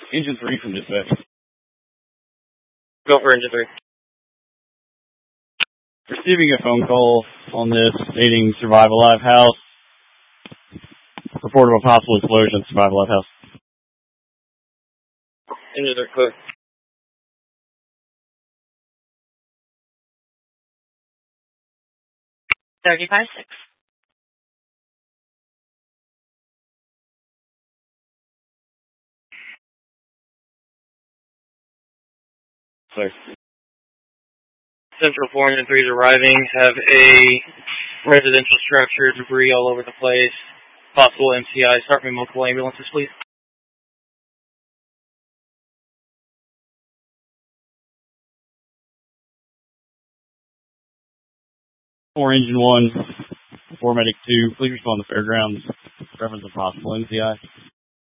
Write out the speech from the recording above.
Engine 3 from dispatch. Go for Engine 3. Receiving a phone call on this stating Survive Alive House. Report of a possible explosion at Survive Alive House. Engine 3, clear. $35,600. Clear. Central 4 Engine 3 is arriving. Have a residential structure, debris all over the place. Possible MCI. Start me multiple ambulances, please. For Engine 1, 4 Medic 2, please respond to Fairgrounds. Reference of possible MCI.